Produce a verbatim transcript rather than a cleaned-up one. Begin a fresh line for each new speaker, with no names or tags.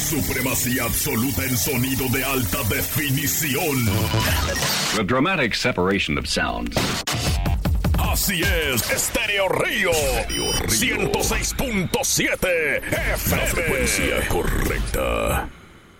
Supremacía absoluta en sonido de alta definición.
The dramatic separation of sounds.
Así es, Estéreo Río. ciento seis punto siete F M. La frecuencia correcta.